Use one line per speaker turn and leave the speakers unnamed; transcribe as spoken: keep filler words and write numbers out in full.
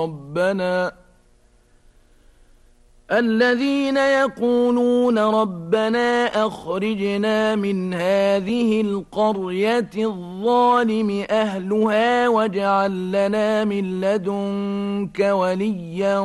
ربنا الذين يقولون ربنا أخرجنا من هذه القرية الظالم أهلها واجعل لنا من لدنك وليا